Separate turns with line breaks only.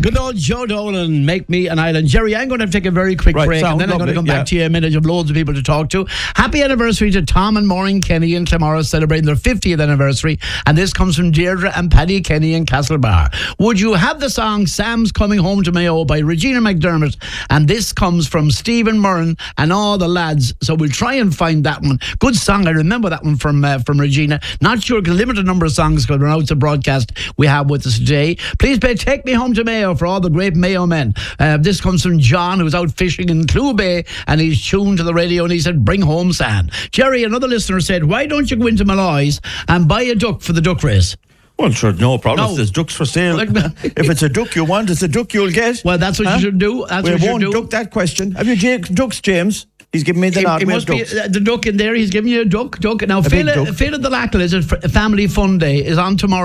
Good old Joe Dolan, Make Me an Island. Jerry, I'm going to take a very quick break, and then I'm going to come back to you in a minute. You have loads of people to talk to. Happy anniversary to Tom and Maureen Kenny in Clamorris, celebrating their 50th anniversary. And this comes from Deirdre and Paddy Kenny in Castlebar. Would you have the song Sam's Coming Home to Mayo by Regina McDermott? And this comes from Stephen Murren and all the lads. So we'll try and find that one. Good song. I remember that one from Regina. Not sure, because limited number of songs because we're out to broadcast we have with us today. Please play Take Me Home to Mayo for all the great Mayo men. This comes from John, who's out fishing in Clew Bay, and he's tuned to the radio and he said, bring home sand. Jerry, another listener said, why don't you go into Malloy's and buy a duck for the duck race?
Well, sure, no problem. No. If there's ducks for sale. If it's a duck you want, it's a duck you'll get.
Well, that's what you should do.
We won't duck that question. Have you ducks, James? He's giving me the nod.
It must be the duck in there. He's giving you a duck. Now, Phil of the Lackle is a family fun day. Is on tomorrow.